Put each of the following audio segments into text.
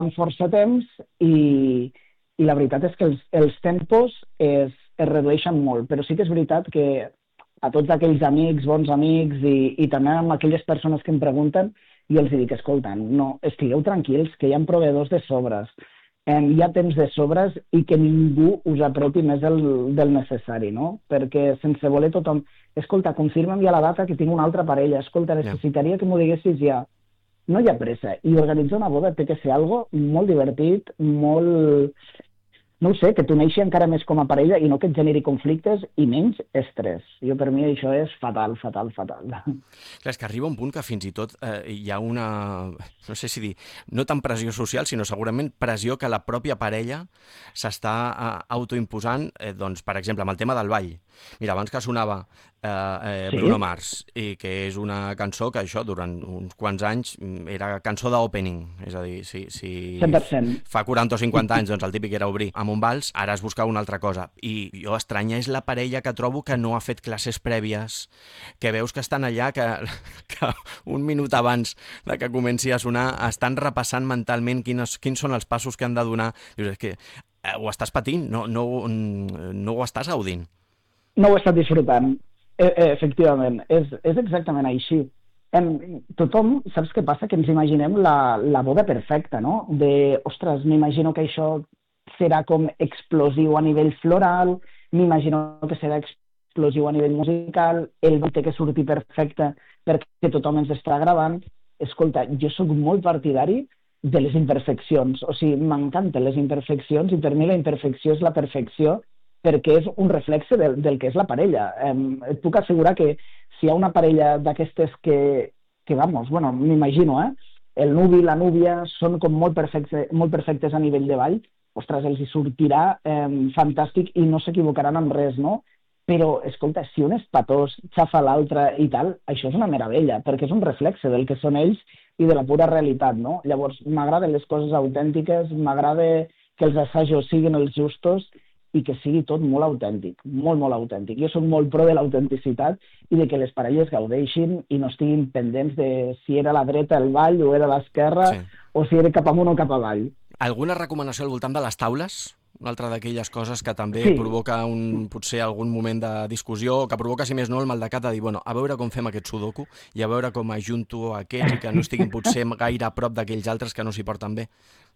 força temps i la veritat és que els tempos es redueixen molt, però sí que és veritat que a tots aquells amics, bons amics i també amb aquelles persones que em pregunten, jo els dic, escolta, no, estigueu tranquils, que hi ha proveïdors de sobres, hi ha temps de sobres i que ningú us apreti més del necessari, no? Perquè sense voler tothom... Escolta, confirma'm ja la data que tinc una altra parella, escolta, necessitaria que m'ho diguessis ja. No hi ha pressa. I organitzar una boda té que ser algo molt divertit, molt... No ho sé, que t'uneixi encara més com a parella i no que et generi conflictes i menys estrès. Jo, per mi, això és fatal, fatal, fatal. Clar, és que arriba un punt que fins i tot hi ha una... No sé si dir... No tant pressió social, sinó segurament pressió que la pròpia parella s'està autoimposant, doncs, per exemple, amb el tema del ball. Mira, abans que sonava Bruno Mars, i que és una cançó que això durant uns quants anys era cançó d'opening, és a dir, si 100%. fa 40 o 50 anys doncs el típic era obrir amb un vals, ara es buscava una altra cosa. I jo estranya és la parella que trobo que no ha fet classes prèvies, que veus que estan allà, que un minut abans de que comenci a sonar estan repassant mentalment quins són els passos que han de donar. Dius, és que ho estàs patint, no ho estàs gaudint. No ho he estat disfrutant. Efectivament, és exactament així. Tothom, saps què passa? Que ens imaginem la boda perfecta, no? Ostres, m'imagino que això serà com explosiu a nivell floral, m'imagino que serà explosiu a nivell musical, el ball té que sortir perfecte perquè tothom ens està gravant. Escolta, jo sóc molt partidari de les imperfeccions, o sigui, m'encanten les imperfeccions i per mi la imperfecció és la perfecció perquè és un reflexe del que és la parella. Et puc assegurar que si hi ha una parella d'aquestes que vamos, bueno, m'imagino, el nuvi i la núvia són com molt perfectes a nivell de ball, ostres, els hi sortirà fantàstic i no s'equivocaran amb res, no? Però, escolta, si un és patós, xafa l'altre i tal, això és una meravella, perquè és un reflexe del que són ells i de la pura realitat, no? Llavors, m'agraden les coses autèntiques, m'agrada que els assajos siguin els justos i que sigui tot molt autèntic, molt, molt autèntic. Jo soc molt pro de l'autenticitat i de que les parelles gaudeixin i no estiguin pendents de si era a la dreta el ball o era a l'esquerra, o si era cap amunt o cap avall. Alguna recomanació al voltant de les taules? Una altra d'aquelles coses que també provoca potser algun moment de discussió, que provoca, si més no, el maldecat de dir, bueno, a veure com fem aquest sudoku i a veure com ajunto aquests i que no estiguin potser gaire a prop d'aquells altres que no s'hi porten bé.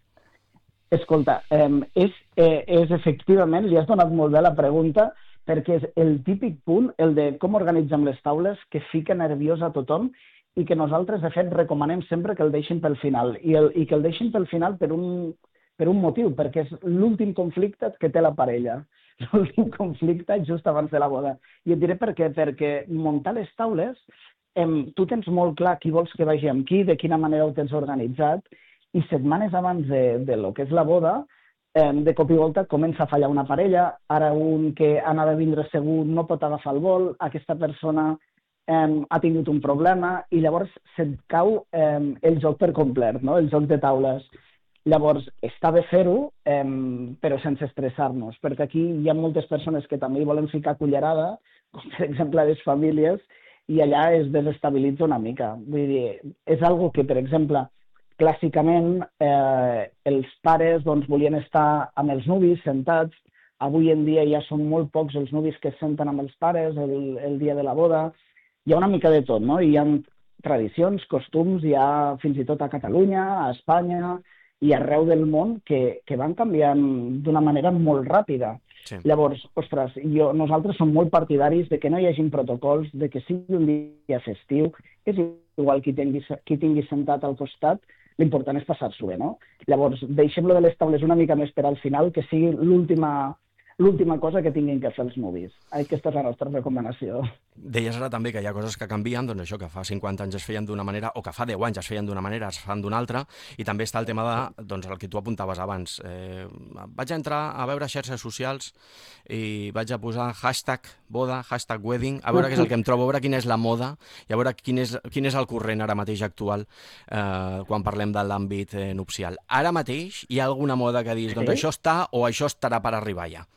Escolta, és efectivament, li has donat molt bé la pregunta, perquè és el típic punt, el de com organitzem les taules, que fica nerviós a tothom i que nosaltres, de fet, recomanem sempre que el deixin pel final. I que el deixin pel final per un motiu, perquè és l'últim conflicte que té la parella. L'últim conflicte just abans de la boda. I et diré per què. Perquè muntar les taules, tu tens molt clar qui vols que vagi amb qui, de quina manera ho tens organitzat, i setmanes abans de lo que és la boda, de cop i volta comença a fallar una parella, ara un que anava a vindre segur no pot agafar el vol, aquesta persona ha tingut un problema i llavors se't cau el joc per complet, no? El joc de taules. Llavors, està bé fer-ho, però sense estressar-nos, perquè aquí hi ha moltes persones que també hi volen ficar cullerada, com per exemple les famílies, i allà es desestabilitza una mica. Vull dir, és algo que, per exemple, clàssicament, els pares volien estar amb els nuvis sentats. Avui en dia ja són molt pocs els nuvis que es senten amb els pares el dia de la boda. Hi ha una mica de tot, no? Hi ha tradicions, costums, hi ha fins i tot a Catalunya, a Espanya i arreu del món que van canviant d'una manera molt ràpida. Sí. Llavors, ostres, nosaltres som molt partidaris de que no hi hagi protocols, de que sigui un dia festiu, és igual qui tingui sentat al costat, l'important és passar-s'ho bé, no? Llavors, deixem-lo de les taules una mica més per al final, que sigui l'última cosa que tinguin que fer els nuvis. Aquesta és la nostra recomanació. Deies ara també que hi ha coses que canvien, doncs això, que fa 50 anys es feien d'una manera, o que fa 10 anys es feien d'una manera, es fan d'una altra, i també està el tema de, doncs, el que tu apuntaves abans. Vaig entrar a veure xarxes socials i vaig a posar hashtag boda, hashtag wedding, a veure què és el que em trobo, a veure quina és la moda, i a veure quin és el corrent ara mateix actual quan parlem de l'àmbit nupcial. Ara mateix hi ha alguna moda que dius, doncs això està o això estarà per arribar ja?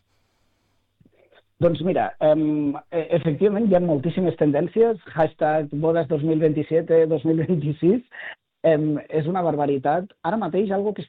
Doncs mira, efectivament hi ha moltíssimes tendències, hashtag bodes 2027, 2026, és una barbaritat. Ara mateix, algo que